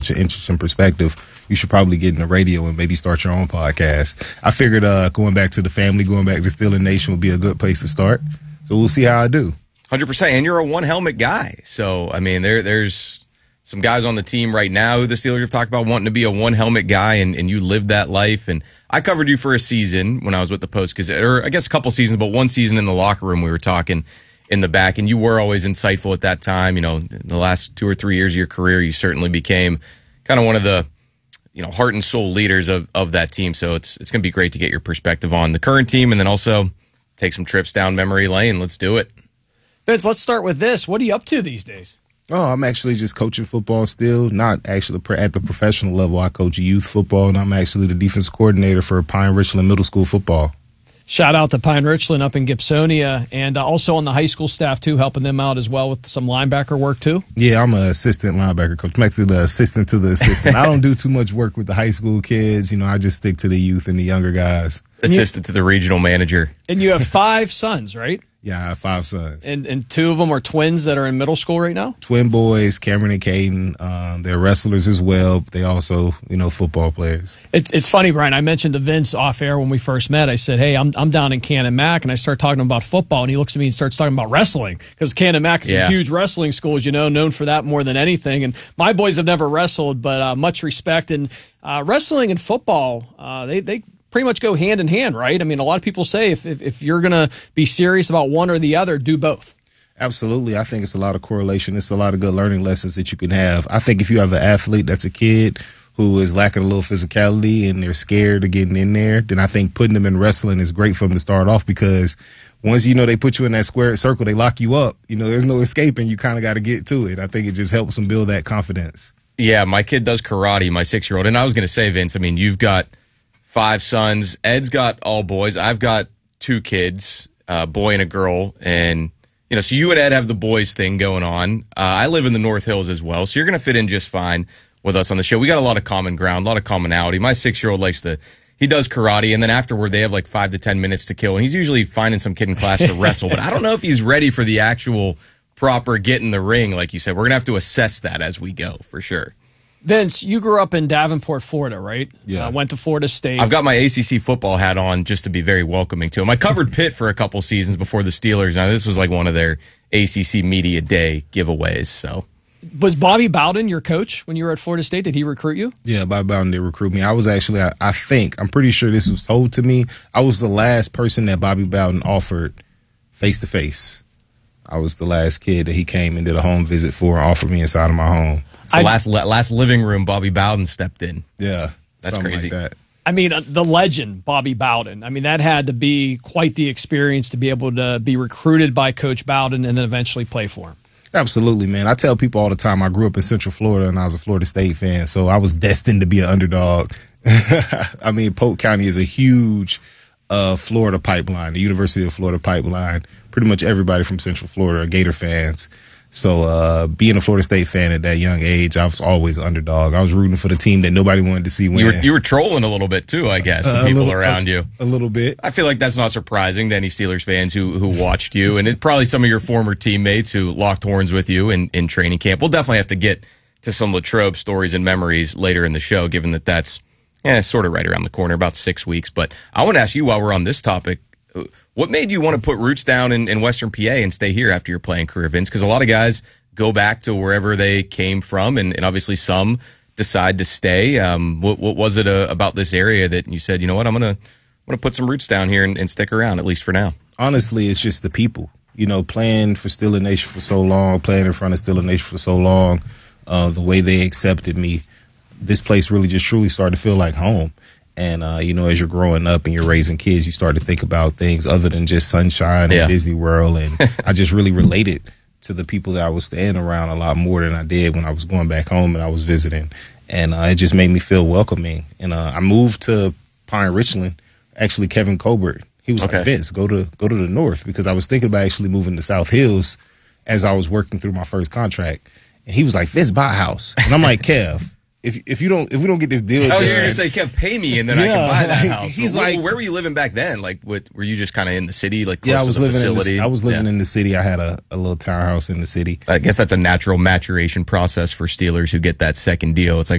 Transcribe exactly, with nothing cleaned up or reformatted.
an interesting perspective. You should probably get in the radio and maybe start your own podcast. I figured uh, going back to the family, going back to Steeler Nation would be a good place to start. So we'll see how I do. one hundred percent. And you're a one-helmet guy. So, I mean, there there's some guys on the team right now who the Steelers have talked about wanting to be a one-helmet guy, and, and you lived that life. And I covered you for a season when I was with the Post, cause, or I guess a couple seasons, but one season in the locker room we were talking in the back, and you were always insightful at that time. You know, in the last two or three years of your career, you certainly became kind of one of the, you know, heart and soul leaders of, of that team. So it's it's going to be great to get your perspective on the current team, and then also take some trips down memory lane. Let's do it. Vince, let's start with this. What are you up to these days? Oh, I'm actually just coaching football still, not actually at the professional level. I coach youth football, and I'm actually the defense coordinator for Pine Richland Middle School football. Shout out to Pine Richland up in Gibsonia, and uh, also on the high school staff, too, helping them out as well with some linebacker work, too. Yeah, I'm an assistant linebacker coach. I'm actually the assistant to the assistant. I don't do too much work with the high school kids. You know, I just stick to the youth and the younger guys. Assistant to the regional manager. And you have five sons, right? Yeah, I have five sons. And and two of them are twins that are in middle school right now? Twin boys, Cameron and Caden. Um, they're wrestlers as well. They also, you know, football players. It's it's funny, Brian. I mentioned to Vince off air when we first met. I said, hey, I'm I'm down in Cannon Mac, and I start talking about football, and he looks at me and starts talking about wrestling, because Cannon Mac is yeah. a huge wrestling school, as you know, known for that more than anything. And my boys have never wrestled, but uh, much respect. And uh, wrestling and football, uh, they they. pretty much go hand in hand, right? I mean, a lot of people say if if, if you're going to be serious about one or the other, do both. Absolutely. I think it's a lot of correlation. It's a lot of good learning lessons that you can have. I think if you have an athlete that's a kid who is lacking a little physicality and they're scared of getting in there, then I think putting them in wrestling is great for them to start off, because once, you know, they put you in that square circle, they lock you up. You know, there's no escaping. You kind of got to get to it. I think it just helps them build that confidence. Yeah, my kid does karate, my six-year-old. And I was going to say, Vince, I mean, you've got five sons. Ed's got all boys. I've got two kids, a boy and a girl. And, you know, so you and Ed have the boys thing going on. Uh, I live in the North Hills as well, so you're going to fit in just fine with us on the show. We got a lot of common ground, a lot of commonality. My six-year-old likes to, he does karate, and then afterward they have like five to ten minutes to kill, and he's usually finding some kid in class to wrestle. But I don't know if he's ready for the actual proper get in the ring, like you said. We're going to have to assess that as we go, for sure. Vince, you grew up in Davenport, Florida, right? Yeah. Uh, went to Florida State. I've got my A C C football hat on just to be very welcoming to him. I covered Pitt for a couple seasons before the Steelers. Now, this was like one of their A C C Media Day giveaways. So, was Bobby Bowden your coach when you were at Florida State? Did he recruit you? Yeah, Bobby Bowden did recruit me. I was actually, I, I think, I'm pretty sure this was told to me. I was the last person that Bobby Bowden offered face-to-face. I was the last kid that he came and did a home visit for and offered me inside of my home. So I, last last living room, Bobby Bowden stepped in. Yeah, that's crazy. Like that. I mean, uh, the legend, Bobby Bowden. I mean, that had to be quite the experience to be able to be recruited by Coach Bowden and then eventually play for him. Absolutely, man. I tell people all the time I grew up in Central Florida and I was a Florida State fan, so I was destined to be an underdog. I mean, Polk County is a huge uh, Florida pipeline, the University of Florida pipeline. Pretty much everybody from Central Florida are Gator fans. So uh, being a Florida State fan at that young age, I was always an underdog. I was rooting for the team that nobody wanted to see win. You were, you were trolling a little bit too, I guess, the uh, people little, around a, you. A little bit. I feel like that's not surprising to any Steelers fans who who watched you, and it, probably some of your former teammates who locked horns with you in, in training camp. We'll definitely have to get to some Latrobe stories and memories later in the show, given that that's eh, sort of right around the corner, about six weeks. But I want to ask you, while we're on this topic, what made you want to put roots down in, in Western P A and stay here after your playing career, Vince? Because a lot of guys go back to wherever they came from, and, and obviously some decide to stay. Um, what, what was it uh, about this area that you said, you know what, I'm gonna I'm gonna put some roots down here and, and stick around, at least for now? Honestly, it's just the people. You know, playing for Steeler Nation for so long, playing in front of Steeler Nation for so long, uh, the way they accepted me, this place really just truly started to feel like home. And, uh, you know, as you're growing up and you're raising kids, you start to think about things other than just sunshine yeah. and Disney World. And I just really related to the people that I was staying around a lot more than I did when I was going back home and I was visiting. And uh, it just made me feel welcoming. And uh, I moved to Pine Richland. Actually, Kevin Colbert, he was okay. like, Vince, go to go to the north, because I was thinking about actually moving to South Hills as I was working through my first contract. And he was like, Vince, buy a house. And I'm like, Kev, if if you don't if we don't get this deal, oh, done, you're gonna say, "Kev, pay me, and then I Yeah, can buy that like, house." he's Well, like- where were you living back then? Like, what were you just kind of in the city, like close yeah, I was to the living facility? in the, I was living Yeah. in the city. I had a, a little townhouse in the city. I guess that's a natural maturation process for Steelers who get that second deal. It's like,